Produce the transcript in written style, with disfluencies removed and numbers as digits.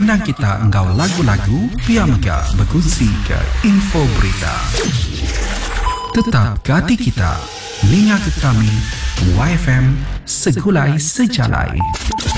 Undang kita engkau lagu-lagu biar mega berkongsi ke info berita. Tetap ke hati kita, linga ke kami, YFM Segulai Sejalai.